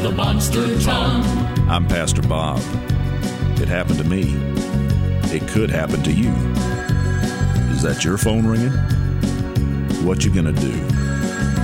the monster tongue. I'm Pastor Bob. It happened to me. It could happen to you. Is that your phone ringing? What you gonna do?